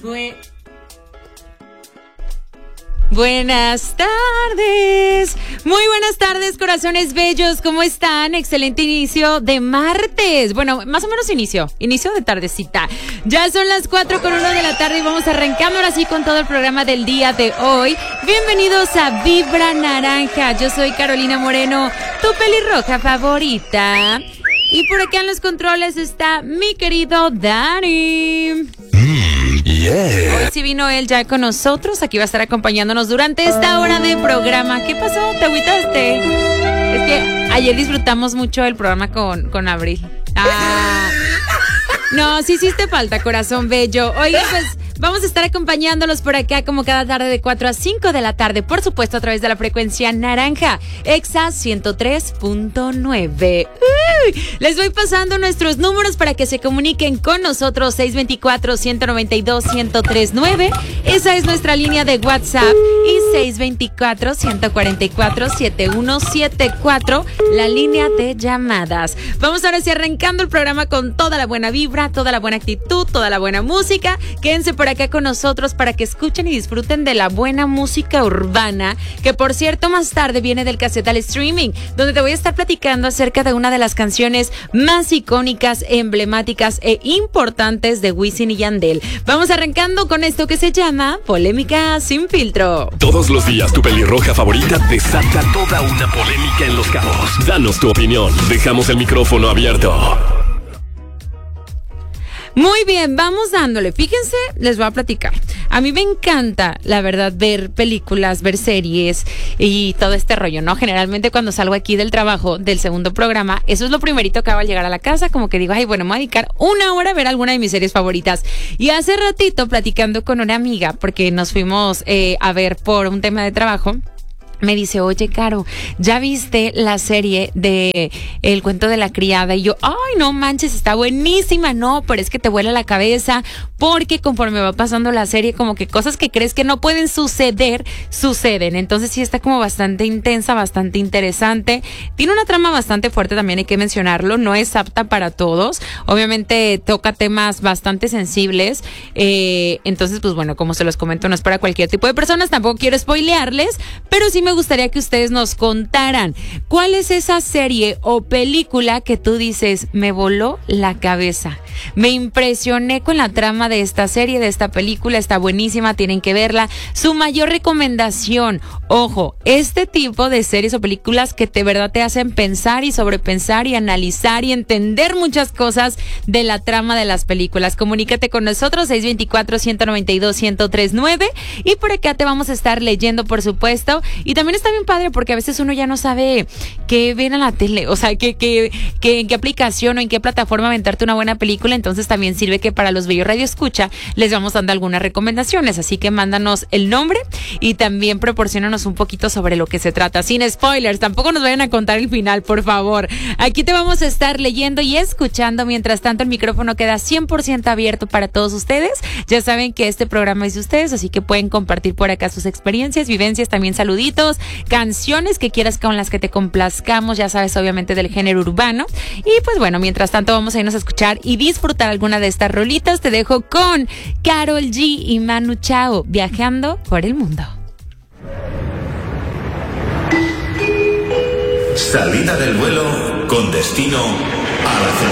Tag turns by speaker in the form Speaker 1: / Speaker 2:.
Speaker 1: Buenas tardes, muy buenas tardes, corazones bellos, ¿cómo están? Excelente inicio de martes, bueno, más o menos inicio de tardecita. Ya son las 4:01 de la tarde y vamos arrancando ahora sí con todo el programa del día de hoy. Bienvenidos a Vibra Naranja, yo soy Carolina Moreno, tu pelirroja favorita. Y por acá en los controles está mi querido Dani.
Speaker 2: Yeah.
Speaker 1: Hoy sí vino él ya con nosotros, aquí va a estar acompañándonos durante esta hora de programa. ¿Qué pasó? ¿Te agüitaste? Es que ayer disfrutamos mucho el programa con Abril. No, sí hiciste falta, corazón bello. Oigan, pues vamos a estar acompañándolos por acá como cada tarde de 4 a 5 de la tarde, por supuesto a través de la frecuencia naranja, Exa 103.9. Les voy pasando nuestros números para que se comuniquen con nosotros, 624-192-1039. Esa es nuestra línea de WhatsApp y 624-144-7174, la línea de llamadas. Vamos ahora sí arrancando el programa con toda la buena vibra, toda la buena actitud, toda la buena música. Quédense por acá con nosotros para que escuchen y disfruten de la buena música urbana, que por cierto más tarde viene del Casetal Streaming, donde te voy a estar platicando acerca de una de las canciones más icónicas, emblemáticas e importantes de Wisin y Yandel. Vamos arrancando con esto que se llama Polémica sin filtro.
Speaker 2: Todos los días tu pelirroja favorita desata toda una polémica en Los Cabos. Danos tu opinión, dejamos el micrófono abierto.
Speaker 1: Muy bien, vamos dándole. Fíjense, les voy a platicar. A mí me encanta, la verdad, ver películas, ver series y todo este rollo, ¿no? Generalmente cuando salgo aquí del trabajo, del segundo programa, eso es lo primerito que hago al llegar a la casa, como que digo, ay, bueno, me voy a dedicar una hora a ver alguna de mis series favoritas. Y hace ratito, platicando con una amiga, porque nos fuimos a ver por un tema de trabajo, me dice, oye, Caro, ¿ya viste la serie de El cuento de la criada? Y yo, ay, no manches, está buenísima. No, pero es que te vuela la cabeza porque conforme va pasando la serie, como que cosas que crees que no pueden suceder, suceden. Entonces sí está como bastante intensa, bastante interesante. Tiene una trama bastante fuerte, también hay que mencionarlo. No es apta para todos. Obviamente toca temas bastante sensibles. Entonces, pues bueno, como se los comento, no es para cualquier tipo de personas. Tampoco quiero spoilearles, pero sí me gustaría que ustedes nos contaran cuál es esa serie o película que tú dices, me voló la cabeza. Me impresioné con la trama de esta serie, de esta película, está buenísima, tienen que verla. Su mayor recomendación, ojo, este tipo de series o películas que de verdad te hacen pensar y sobrepensar y analizar y entender muchas cosas de la trama de las películas. Comunícate con nosotros, 624-192-1039, y por acá te vamos a estar leyendo, por supuesto. Y también está bien padre porque a veces uno ya no sabe qué ver en la tele, o sea, en qué aplicación o en qué plataforma aventarte una buena película. Entonces también sirve que para los bellos Radio Escucha les vamos dando algunas recomendaciones, así que mándanos el nombre y también proporciónanos un poquito sobre lo que se trata, sin spoilers, tampoco nos vayan a contar el final, por favor. Aquí te vamos a estar leyendo y escuchando. Mientras tanto, el micrófono queda 100% abierto para todos ustedes. Ya saben que este programa es de ustedes, así que pueden compartir por acá sus experiencias, vivencias, también saluditos, canciones que quieras con las que te complazcamos, ya sabes, obviamente del género urbano. Y pues bueno, mientras tanto vamos a irnos a escuchar y disfrutar alguna de estas rolitas. Te dejo con Karol G y Manu Chao, Viajando por el Mundo.
Speaker 3: Salida del vuelo con destino a la